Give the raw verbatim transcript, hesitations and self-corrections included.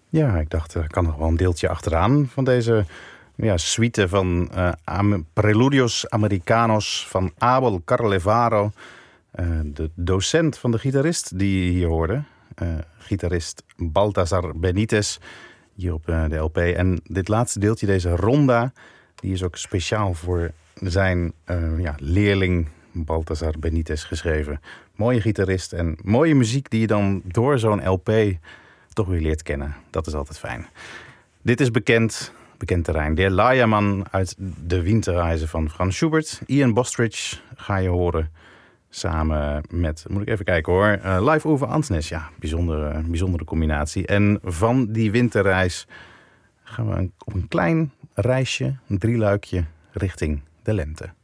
Ja, ik dacht, er kan nog wel een deeltje achteraan van deze ja, suite van uh, Am- Preludios Americanos van Abel Carlevaro. Uh, de docent van de gitarist die je hier hoorde. Uh, gitarist Baltasar Benitez, hier op uh, de L P. En dit laatste deeltje, deze ronda, die is ook speciaal voor zijn uh, ja, leerling Baltasar Benitez geschreven. Mooie gitarist en mooie muziek die je dan door zo'n L P toch weer leert kennen. Dat is altijd fijn. Dit is bekend, bekend terrein. Der Leiermann uit de Winterreizen van Franz Schubert. Ian Bostridge ga je horen. Samen met, moet ik even kijken hoor, uh, Live over Ansnes. Ja, bijzondere, bijzondere combinatie. En van die winterreis gaan we een, op een klein reisje, een drieluikje, richting de lente.